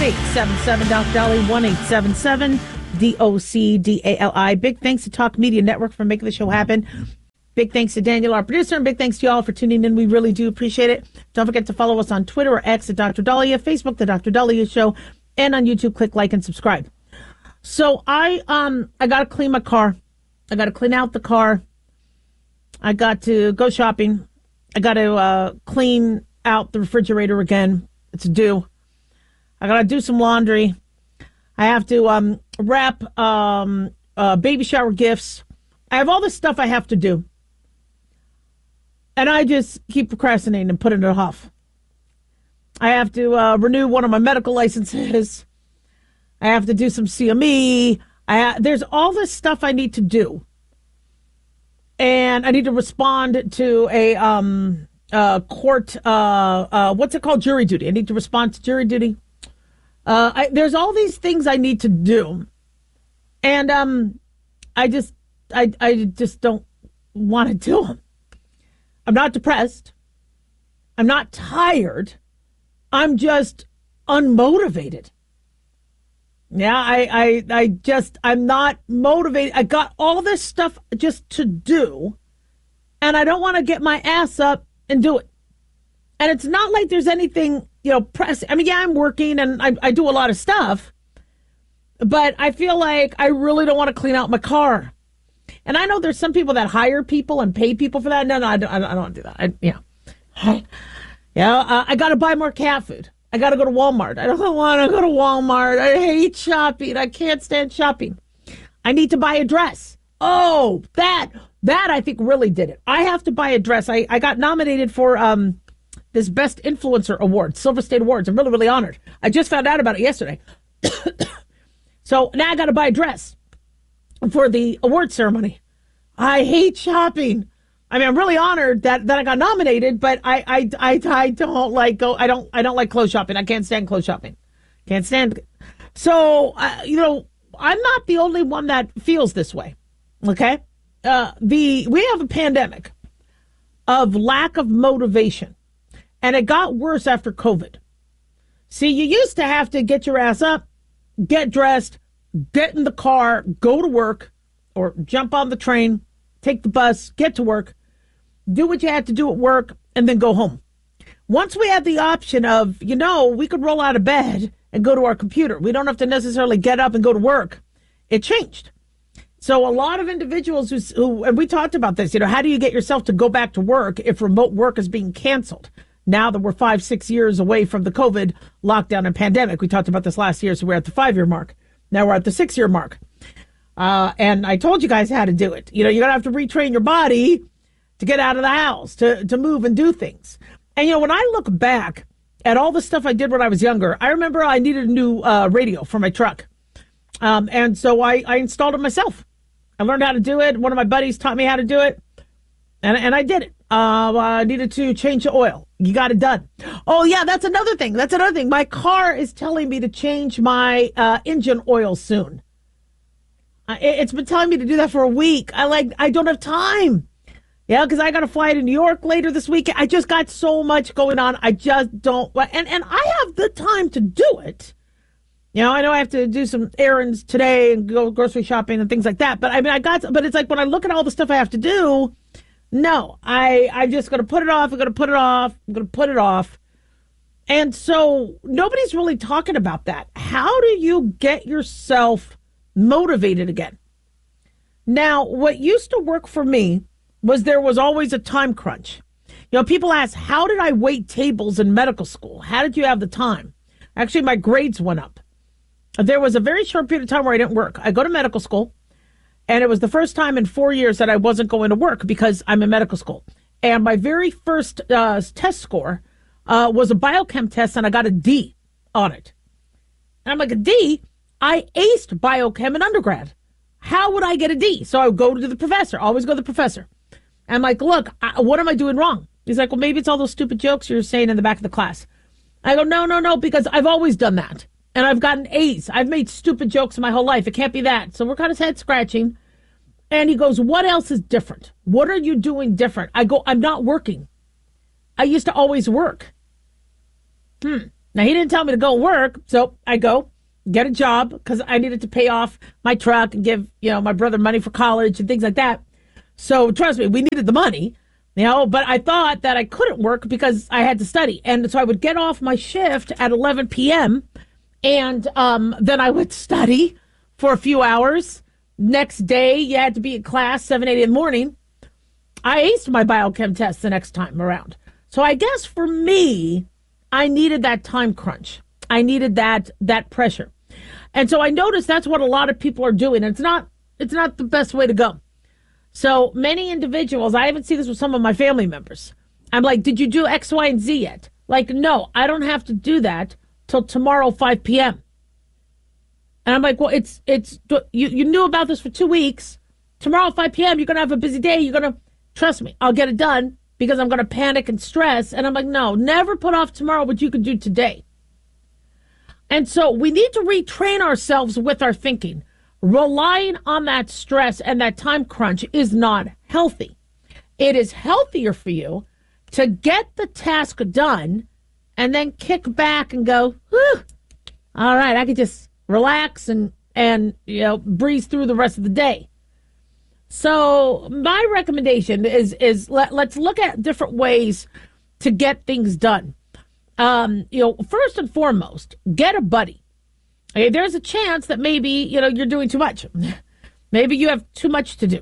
1-877 Dr. Dolly, 1-877 DOCDALI. Big thanks to Talk Media Network for making the show happen. Big thanks to Daniel, our producer, and big thanks to y'all for tuning in. We really do appreciate it. Don't forget to follow us on Twitter or X at Dr. Dahlia, Facebook, The Dr. Dahlia Show, and on YouTube, click like and subscribe. So I got to clean my car. I got to clean out the car. I got to go shopping. I got to clean out the refrigerator again. It's due. I got to do some laundry. I have to wrap baby shower gifts. I have all this stuff I have to do. And I just keep procrastinating and putting it off. I have to renew one of my medical licenses. I have to do some CME. There's all this stuff I need to do. And I need to respond to a court, what's it called? Jury duty. I need to respond to jury duty. There's all these things I need to do. And I just don't want to do them. I'm not depressed. I'm not tired. I'm just unmotivated. Yeah, I'm not motivated. I got all this stuff just to do, and I don't want to get my ass up and do it. And it's not like there's anything, pressing. I mean, yeah, I'm working and I do a lot of stuff, but I feel like I really don't want to clean out my car. And I know there's some people that hire people and pay people for that. No, I don't do that. I got to buy more cat food. I got to go to Walmart. I don't want to go to Walmart. I hate shopping. I can't stand shopping. I need to buy a dress. Oh, that I think really did it. I have to buy a dress. I got nominated for this Best Influencer Award, Silver State Awards. I'm really, really honored. I just found out about it yesterday. So now I got to buy a dress for the award ceremony. I hate shopping. I mean, I'm really honored that I got nominated, but I don't like I don't like clothes shopping. I can't stand clothes shopping. Can't stand it. So, I'm not the only one that feels this way. Okay? We have a pandemic of lack of motivation, and it got worse after COVID. See, you used to have to get your ass up, get dressed, get in the car, go to work, or jump on the train, take the bus, get to work, do what you had to do at work, and then go home. Once we had the option of, we could roll out of bed and go to our computer. We don't have to necessarily get up and go to work. It changed. So a lot of individuals who and we talked about this, how do you get yourself to go back to work if remote work is being canceled? Now that we're 5-6 years away from the COVID lockdown and pandemic. We talked about this last year, so we're at the 5-year mark. Now we're at the 6-year mark. And I told you guys how to do it. You're going to have to retrain your body to get out of the house, to move and do things. And, when I look back at all the stuff I did when I was younger, I remember I needed a new radio for my truck. And so I installed it myself. I learned how to do it. One of my buddies taught me how to do it. And I did it. I needed to change the oil. You got it done. Oh, yeah, that's another thing. My car is telling me to change my engine oil soon. It's been telling me to do that for a week. I don't have time. Yeah, because I got to fly to New York later this week. I just got so much going on. I just don't. And I have the time to do it. I know I have to do some errands today and go grocery shopping and things like that. But but it's like when I look at all the stuff I have to do, no, I'm just going to put it off. I'm going to put it off. And so nobody's really talking about that. How do you get yourself motivated again? Now, what used to work for me was there was always a time crunch. People ask, how did I wait tables in medical school? How did you have the time? Actually, my grades went up. There was a very short period of time where I didn't work. I go to medical school, and it was the first time in 4 years that I wasn't going to work because I'm in medical school. And my very first test score was a biochem test, and I got a D on it. And I'm like, a D? I aced biochem in undergrad. How would I get a D? So I would go to the professor, always go to the professor. I'm like, look, what am I doing wrong? He's like, well, maybe it's all those stupid jokes you're saying in the back of the class. I go, no, because I've always done that. And I've gotten A's. I've made stupid jokes my whole life. It can't be that. So we're kind of head scratching. And he goes, what else is different? What are you doing different? I go, I'm not working. I used to always work. Now, he didn't tell me to go work, so I go get a job because I needed to pay off my truck and give, my brother money for college and things like that. So trust me, we needed the money, but I thought that I couldn't work because I had to study. And so I would get off my shift at 11 p.m. and then I would study for a few hours. Next day, you had to be in class 7, 8 in the morning. I aced my biochem test the next time around. So I guess for me, I needed that time crunch. I needed that pressure. And so I noticed that's what a lot of people are doing. It's not the best way to go. So many individuals, I even see this with some of my family members. I'm like, did you do X, Y, and Z yet? Like, no, I don't have to do that till tomorrow, 5 p.m. And I'm like, well, you knew about this for 2 weeks. Tomorrow, 5 p.m., you're going to have a busy day. You're going to, trust me, I'll get it done because I'm going to panic and stress. And I'm like, no, never put off tomorrow what you can do today. And so we need to retrain ourselves with our thinking. Relying on that stress and that time crunch is not healthy. It is healthier for you to get the task done and then kick back and go, whew, all right, I could just relax and breeze through the rest of the day. So my recommendation is let's look at different ways to get things done. First and foremost, get a buddy. Okay, there's a chance that maybe, you're doing too much. Maybe you have too much to do.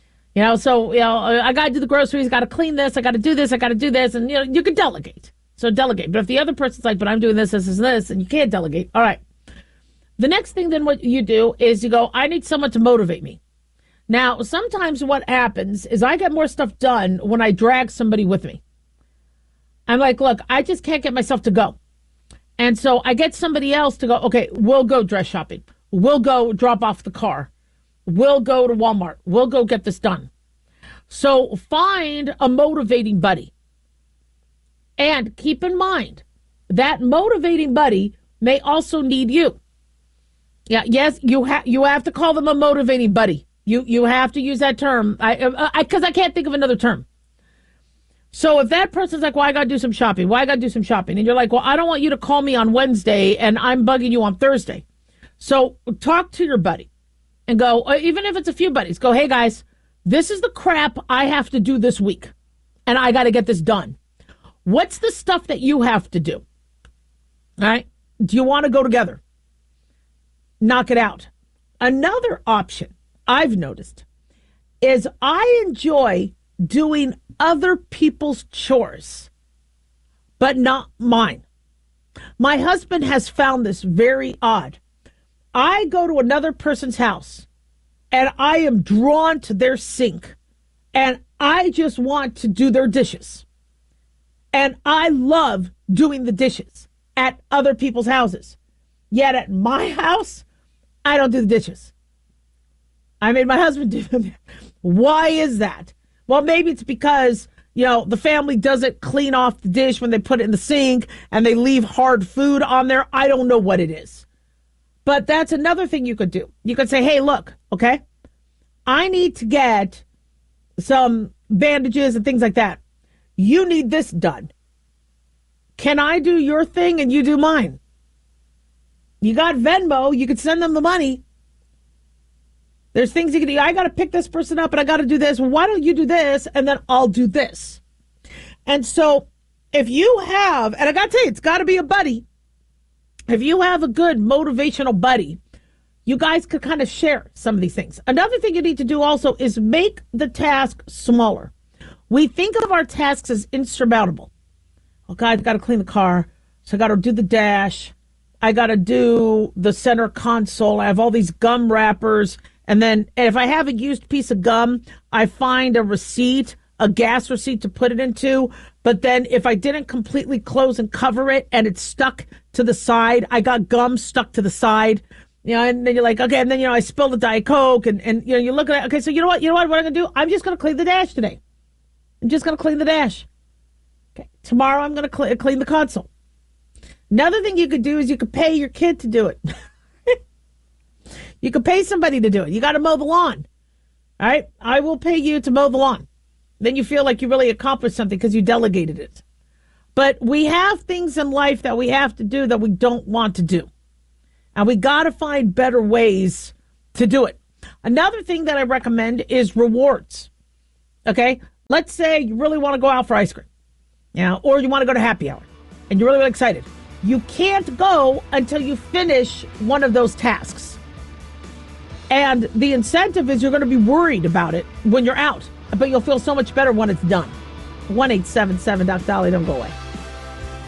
I got to do the groceries, got to clean this, I got to do this, I got to do this. And, you can delegate. So delegate. But if the other person's like, but I'm doing this, this, and this, and you can't delegate. All right. The next thing then what you do is you go, I need someone to motivate me. Now, sometimes what happens is I get more stuff done when I drag somebody with me. I'm like, look, I just can't get myself to go. And so I get somebody else to go, okay, we'll go dress shopping. We'll go drop off the car. We'll go to Walmart. We'll go get this done. So find a motivating buddy. And keep in mind, that motivating buddy may also need you. Yeah, yes, you have to call them a motivating buddy. You have to use that term. Because I can't think of another term. So if that person's like, well, I got to do some shopping. Why I got to do some shopping? And you're like, well, I don't want you to call me on Wednesday and I'm bugging you on Thursday. So talk to your buddy and go, even if it's a few buddies, go, hey, guys, this is the crap I have to do this week. And I got to get this done. What's the stuff that you have to do? All right. Do you want to go together? Knock it out. Another option I've noticed is I enjoy doing other people's chores, but not mine. My husband has found this very odd. I go to another person's house and I am drawn to their sink and I just want to do their dishes. And I love doing the dishes at other people's houses. Yet at my house, I don't do the dishes. I made my husband do them. Why is that? Well, maybe it's because, the family doesn't clean off the dish when they put it in the sink and they leave hard food on there. I don't know what it is. But that's another thing you could do. You could say, hey, look, okay, I need to get some bandages and things like that. You need this done. Can I do your thing and you do mine? You got Venmo. You could send them the money. There's things you can do. I got to pick this person up and I got to do this. Well, why don't you do this? And then I'll do this. And so if you have, and I got to tell you, it's got to be a buddy. If you have a good motivational buddy, you guys could kind of share some of these things. Another thing you need to do also is make the task smaller. We think of our tasks as insurmountable. Okay, I've got to clean the car. So I got to do the dash. I got to do the center console. I have all these gum wrappers. And then if I have a used piece of gum, I find a receipt, a gas receipt to put it into. But then if I didn't completely close and cover it and it's stuck to the side, I got gum stuck to the side. And then you're like, okay, and then, I spilled the Diet Coke and you look at it. Okay, so you know what I'm going to do? I'm just going to clean the dash today. I'm just going to clean the dash. Okay, tomorrow I'm going to clean the console. Another thing you could do is you could pay your kid to do it. You could pay somebody to do it. You got to mow the lawn. All right? I will pay you to mow the lawn. Then you feel like you really accomplished something because you delegated it. But we have things in life that we have to do that we don't want to do. And we got to find better ways to do it. Another thing that I recommend is rewards. Okay? Let's say you really want to go out for ice cream. Or you want to go to happy hour. And you're really excited. You can't go until you finish one of those tasks. And the incentive is you're going to be worried about it when you're out. But you'll feel so much better when it's done. 1-877-Doc Dolly. Don't go away.